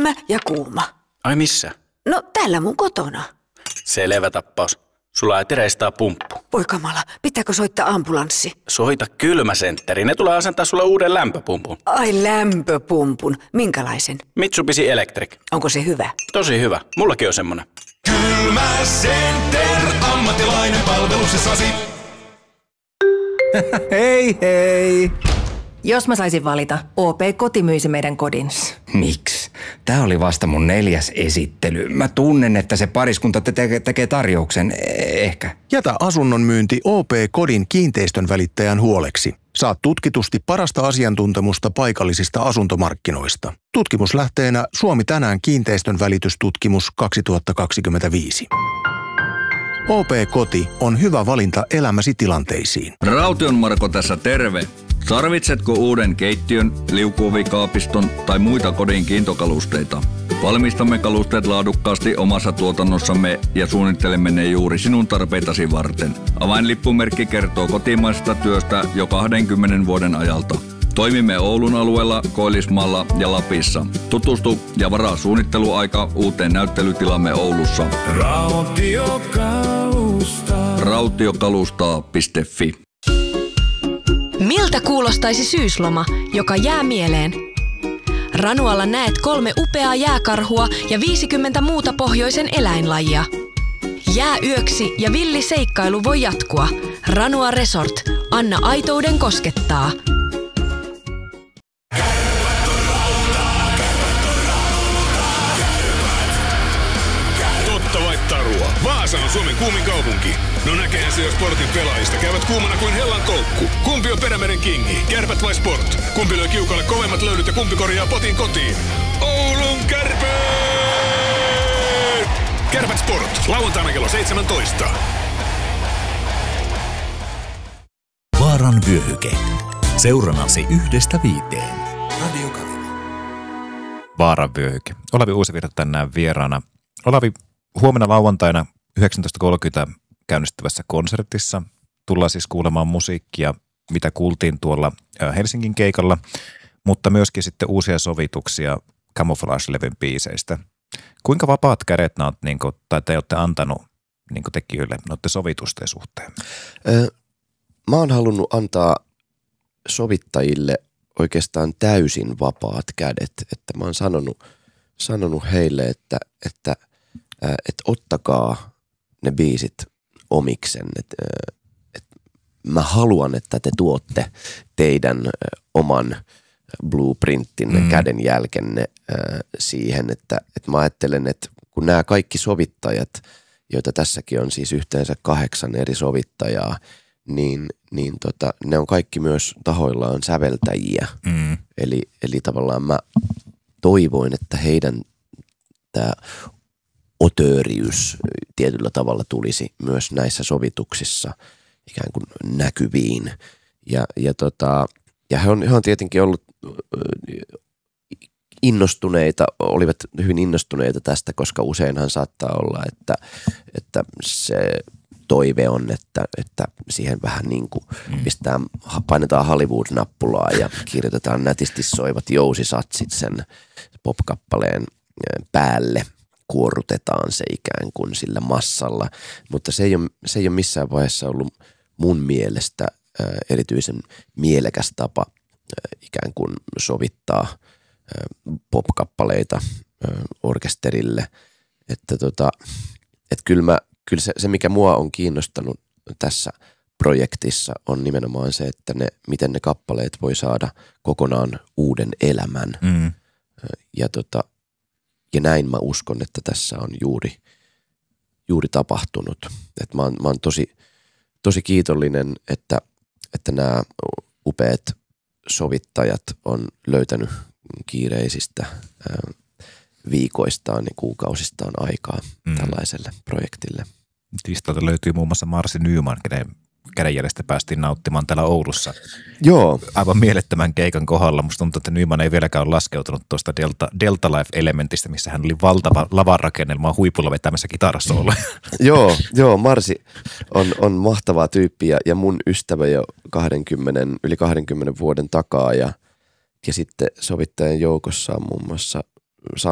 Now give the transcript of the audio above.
kylmä ja kuuma. Ai missä? No täällä mun kotona. Selvä tappaus. Sulla ei tereistää pumppu. Voi kamala, pitääkö soittaa ambulanssi? Soita kylmäsentteri. Ne tulee asentaa sulle uuden lämpöpumpun. Ai lämpöpumpun. Minkälaisen? Mitsubishi Electric. Onko se hyvä? Tosi hyvä. Mullakin on semmonen. Kylmäcenter, ammattilainen palveluksessasi. Hei hei! Jos mä saisin valita, OP-koti myisi meidän kodin. Miksi? Tää oli vasta mun 4. esittely. Mä tunnen, että se pariskunta tekee tarjouksen. Ehkä. Jätä asunnon myynti OP-kodin kiinteistön välittäjän huoleksi. Saat tutkitusti parasta asiantuntemusta paikallisista asuntomarkkinoista. Tutkimuslähteenä Suomi tänään kiinteistön välitystutkimus 2025. OP-koti on hyvä valinta elämäsi tilanteisiin. Raution Marko tässä terve. Tarvitsetko uuden keittiön, liukuovikaapiston tai muita kodin kiintokalusteita? Valmistamme kalusteet laadukkaasti omassa tuotannossamme ja suunnittelemme ne juuri sinun tarpeitasi varten. Avainlippumerkki kertoo kotimaisesta työstä jo 20 vuoden ajalta. Toimimme Oulun alueella, Koillismaalla ja Lapissa. Tutustu ja varaa suunnitteluaika uuteen näyttelytilamme Oulussa. Rautiokalustaa.fi. Miltä kuulostaisi syysloma, joka jää mieleen? Ranualla näet 3 upeaa jääkarhua ja 50 muuta pohjoisen eläinlajia. Jää yöksi ja villi seikkailu voi jatkua. Ranua Resort. Anna aitouden koskettaa. Totta vai tarua? Vaasa on Suomen kuumin kaupunki. No näkehän se, jos Sportin pelaajista käyvät kuumana kuin hellan koukku. Kumpi on Perämeren kingi? Kärpät vai Sport? Kumpi löi kiukalle kovemmat löylyt ja kumpi korjaa potin kotiin? Oulun Kärpät! Kärpät Sport. Lauantaina kello 17. Vaaran vyöhyke. Seuranasi 1-5. Radio Kavina. Vaaran vyöhyke. Olavi Uusivirta tänään vieraana. Olavi, huomenna lauantaina 19.30 käynnistyvässä konsertissa tullaan siis kuulemaan musiikkia, mitä kuultiin tuolla Helsingin keikalla, mutta myöskin sitten uusia sovituksia Camouflage-levyn biiseistä. Kuinka vapaat kädet tai te olette antanut tekijöille noiden sovitusten suhteen? Mä oon halunnut antaa sovittajille oikeastaan täysin vapaat kädet, että mä oon sanonut heille, että ottakaa ne biisit omiksen, että mä haluan, että te tuotte teidän oman blueprintinne, kädenjälkenne siihen, että mä ajattelen, että kun nämä kaikki sovittajat, joita tässäkin on siis yhteensä 8 eri sovittajaa, niin ne on kaikki myös tahoillaan säveltäjiä. Eli tavallaan mä toivoin, että heidän tämä otööriys tietyllä tavalla tulisi myös näissä sovituksissa ikään kuin näkyviin. Ja he on tietenkin ollut olivat hyvin innostuneita tästä, koska useinhan saattaa olla, että se toive on, että siihen vähän niin kuin painetaan Hollywood-nappulaa ja kirjoitetaan nätisti soivat jousisatsit sen pop-kappaleen päälle. Kuorrutetaan se ikään kuin sillä massalla, mutta se ei ole missään vaiheessa ollut mun mielestä erityisen mielekäs tapa ikään kuin sovittaa pop-kappaleita orkesterille. Että kyllä se, mikä mua on kiinnostanut tässä projektissa, on nimenomaan se, että miten ne kappaleet voi saada kokonaan uuden elämän. Ja näin mä uskon, että tässä on juuri tapahtunut. Että mä oon tosi kiitollinen, että nämä upeat sovittajat on löytänyt kiireisistä viikoistaan ja kuukausistaan aikaa tällaiselle projektille. Tiistalta löytyy muun muassa Marci Nyman, kenen kädenjäljestä päästiin nauttimaan täällä Oulussa. Joo. Aivan mielettömän keikan kohdalla. Musta tuntuu, että Nyman ei vieläkään ole laskeutunut tuosta Delta Life-elementistä, missä hän oli valtava lavarakennelma huipulla vetämässä kitarasooloja. Joo, Marci on mahtava tyyppi ja mun ystävä jo yli 20 vuoden takaa ja sitten sovittajan joukossa on muun muassa